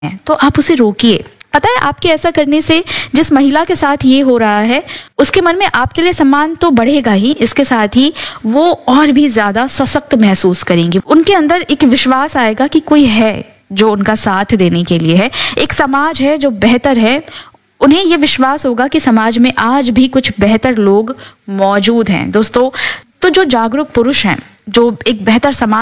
हैं तो आप उसे रोकिए। पता है आपके ऐसा करने से जिस महिला के साथ ये हो रहा है उसके मन में आपके लिए सम्मान तो बढ़ेगा ही, इसके साथ ही वो और भी ज्यादा सशक्त महसूस करेंगी। उनके अंदर एक विश्वास आएगा कि कोई है जो उनका साथ देने के लिए है, एक समाज है जो बेहतर है। उन्हें ये विश्वास होगा कि समाज में आज भी कुछ बेहतर लोग मौजूद हैं। दोस्तों, तो जो जागरूक पुरुष हैं, जो एक बेहतर समाज